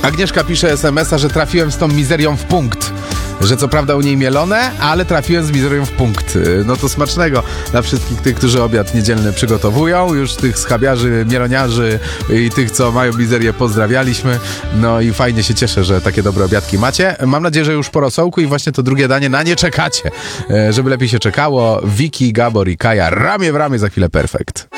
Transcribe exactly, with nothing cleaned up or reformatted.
Agnieszka pisze es em es a, że trafiłem z tą mizerią w punkt. Że co prawda u niej mielone, ale trafiłem z mizerią w punkt. No to smacznego dla wszystkich tych, którzy obiad niedzielny przygotowują. Już tych schabiarzy, mieloniarzy i tych, co mają mizerię, pozdrawialiśmy. No i fajnie się cieszę, że takie dobre obiadki macie. Mam nadzieję, że już po rosołku i właśnie to drugie danie na nie czekacie. Żeby lepiej się czekało. Wiki, Gabor i Kaja ramię w ramię, za chwilę perfekt.